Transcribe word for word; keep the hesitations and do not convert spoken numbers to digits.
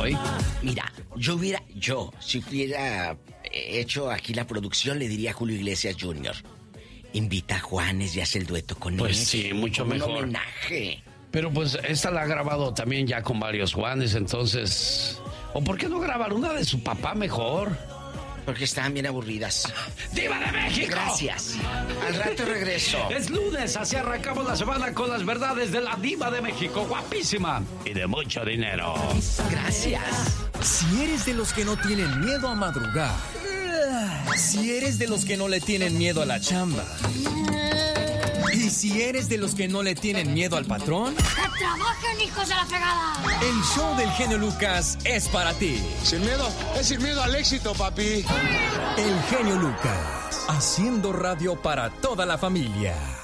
hoy? Mira, yo hubiera, yo, si hubiera hecho aquí la producción, le diría a Julio Iglesias junior Invita a Juanes y hace el dueto con pues él. Pues sí, mucho mejor. Un homenaje. Pero pues esta la ha grabado también ya con varios Juanes, entonces... ¿O por qué no grabar una de su papá mejor? Porque estaban bien aburridas. ¡Diva de México! Gracias. Al rato regreso. Es lunes, así arrancamos la semana con las verdades de la Diva de México. Guapísima. Y de mucho dinero. Gracias. Si eres de los que no tienen miedo a madrugar. Si eres de los que no le tienen miedo a la chamba. Y si eres de los que no le tienen miedo al patrón. ¡Que trabajen, hijos de la fregada! El show del genio Lucas es para ti. Sin miedo, es sin miedo al éxito, papi. El genio Lucas, haciendo radio para toda la familia.